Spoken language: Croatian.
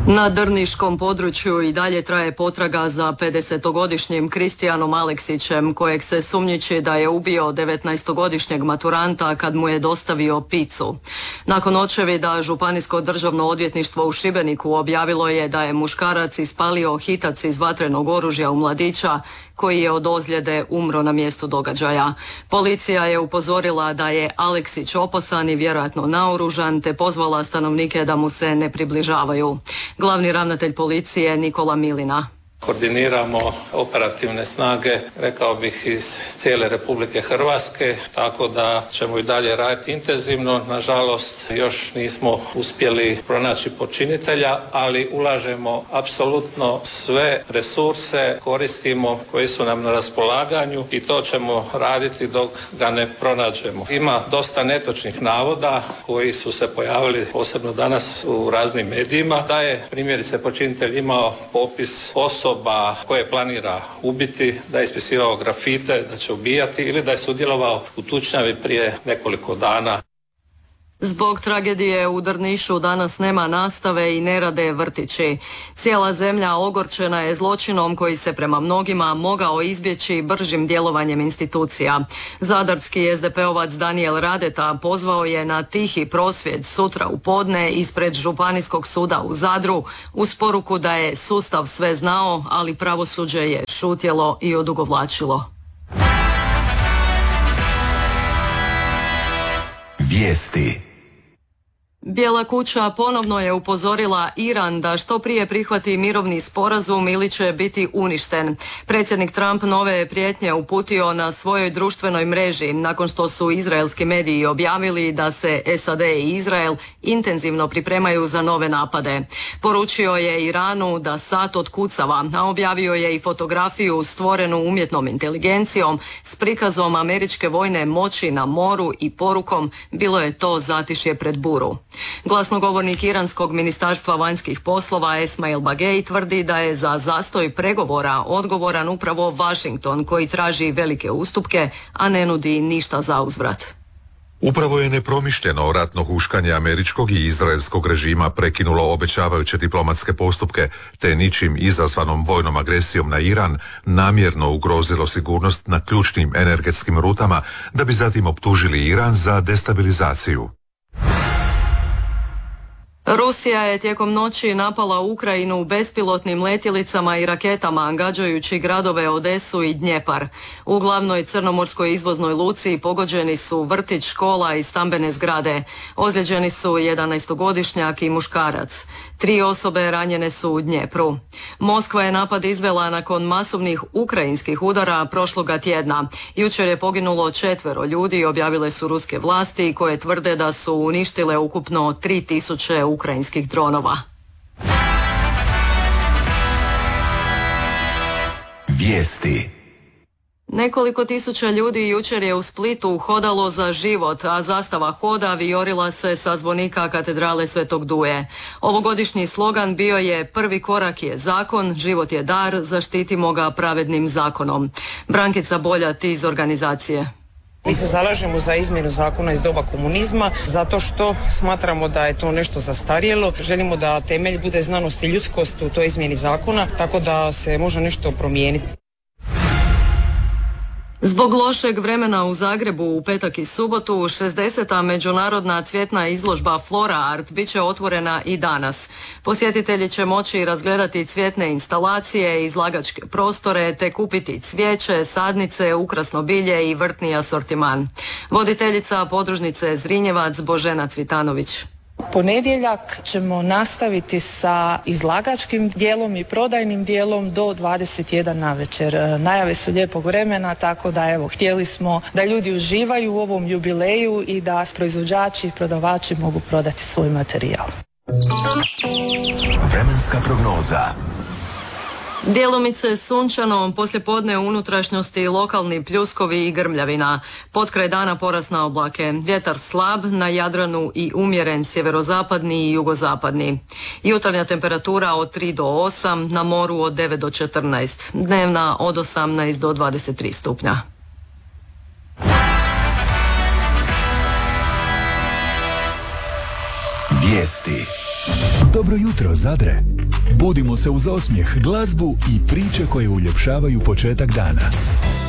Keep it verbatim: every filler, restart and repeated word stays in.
Na drniškom području i dalje traje potraga za pedesetogodišnjim Kristijanom Aleksićem, kojeg se sumnjiči da je ubio devetnaestogodišnjeg maturanta kad mu je dostavio picu. Nakon očevida, Županijsko državno odvjetništvo u Šibeniku objavilo je da je muškarac ispalio hitac iz vatrenog oružja u mladića, koji je od ozljede umro na mjestu događaja. Policija je upozorila da je Aleksić opasan i vjerojatno naoružan, te pozvala stanovnike da mu se ne približavaju. Glavni ravnatelj policije Nikola Milina. Koordiniramo operativne snage, rekao bih, iz cijele Republike Hrvatske, tako da ćemo i dalje raditi intenzivno. Nažalost, još nismo uspjeli pronaći počinitelja, ali ulažemo apsolutno sve resurse, koristimo koji su nam na raspolaganju i to ćemo raditi dok ga ne pronađemo. Ima dosta netočnih navoda koji su se pojavili posebno danas u raznim medijima, da je primjerice počinitelj imao popis osoba koje planira ubiti, da je ispisivao grafite, da će ubijati ili da je sudjelovao u tučnjavi prije nekoliko dana. Zbog tragedije u Drnišu danas nema nastave i ne rade vrtići. Cijela zemlja ogorčena je zločinom koji se prema mnogima mogao izbjeći bržim djelovanjem institucija. Zadarski es de pe ovac Danijel Radeta pozvao je na tihi prosvjed sutra u podne ispred Županijskog suda u Zadru uz poruku da je sustav sve znao, ali pravosuđe je šutjelo i odugovlačilo. Vijesti. Bijela kuća ponovno je upozorila Iran da što prije prihvati mirovni sporazum ili će biti uništen. Predsjednik Trump nove je prijetnje uputio na svojoj društvenoj mreži nakon što su izraelski mediji objavili da se es a de i Izrael intenzivno pripremaju za nove napade. Poručio je Iranu da sat otkucava, a objavio je i fotografiju stvorenu umjetnom inteligencijom s prikazom američke vojne moći na moru i porukom bilo je to zatišje pred buru. Glasnogovornik iranskog ministarstva vanjskih poslova Esmail Bagej tvrdi da je za zastoj pregovora odgovoran upravo Washington, koji traži velike ustupke, a ne nudi ništa za uzvrat. Upravo je nepromišljeno ratno huškanje američkog i izraelskog režima prekinulo obećavajuće diplomatske postupke, te ničim izazvanom vojnom agresijom na Iran namjerno ugrozilo sigurnost na ključnim energetskim rutama, da bi zatim optužili Iran za destabilizaciju. Rusija je tijekom noći napala Ukrajinu bespilotnim letjelicama i raketama, gađajući gradove Odesu i Dnjepar. U glavnoj crnomorskoj izvoznoj luci pogođeni su vrtić, škola i stambene zgrade. Ozlijeđeni su jedanaestogodišnjak i muškarac. Tri osobe ranjene su u Dnjepru. Moskva je napad izvela nakon masovnih ukrajinskih udara prošloga tjedna. Jučer je poginulo četvero ljudi, objavile su ruske vlasti, koje tvrde da su uništile ukupno tri tisuće ukrajinskih dronova. Vijesti. Nekoliko tisuća ljudi jučer je u Splitu hodalo za život, a zastava hoda vijorila se sa zvonika katedrale Svetog Duje. Ovogodišnji slogan bio je "Prvi korak je zakon, život je dar, zaštitimo ga pravednim zakonom". Brankica Boljat iz organizacije. Mi se zalažemo za izmjenu zakona iz doba komunizma zato što smatramo da je to nešto zastarjelo. Želimo da temelj bude znanost i ljudskost u toj izmjeni zakona, tako da se može nešto promijeniti. Zbog lošeg vremena u Zagrebu u petak i subotu, šezdeseta međunarodna cvjetna izložba Flora Art bit će otvorena i danas. Posjetitelji će moći razgledati cvjetne instalacije, izlagačke prostore te kupiti cvijeće, sadnice, ukrasno bilje i vrtni asortiman. Voditeljica podružnice Zrinjevac Božena Cvitanović. Ponedjeljak ćemo nastaviti sa izlagačkim dijelom i prodajnim dijelom do dvadeset jedan navečer. Najave su lijepog vremena, tako da evo, htjeli smo da ljudi uživaju u ovom jubileju i da proizvođači i prodavači mogu prodati svoj materijal. Vremenska prognoza. Djelomice sunčano, poslijepodne u unutrašnjosti lokalni pljuskovi i grmljavina. Potkraj dana porast na oblake. Vjetar slab, na Jadranu i umjeren sjeverozapadni i jugozapadni. Jutarnja temperatura od tri do osam, na moru od devet do četrnaest. Dnevna od osamnaest do dvadeset tri stupnja. Vijesti. Dobro jutro, Zadre. Budimo se uz osmijeh, glazbu i priče koje uljepšavaju početak dana.